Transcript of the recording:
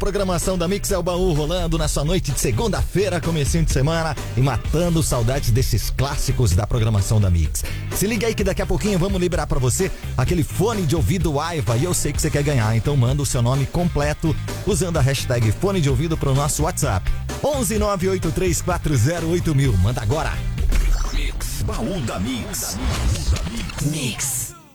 Programação da Mix é o baú rolando na sua noite de segunda-feira, comecinho de semana e matando saudades desses clássicos da programação da Mix. Se liga aí que daqui a pouquinho vamos liberar pra você aquele fone de ouvido Aiva e eu sei que você quer ganhar, então manda o seu nome completo usando a hashtag fone de ouvido pro nosso WhatsApp 11983408000. Manda agora. Mix, baú da Mix. Mix.